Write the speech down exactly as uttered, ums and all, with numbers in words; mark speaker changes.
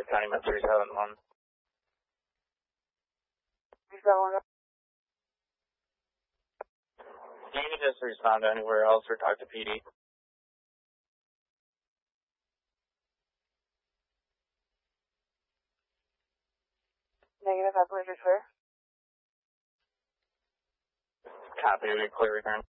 Speaker 1: North County Med three seven one.
Speaker 2: three seven one.
Speaker 1: Do you just respond to anywhere else or talk to P D?
Speaker 2: Negative, I believe you're clear.
Speaker 1: Copy, we clear return.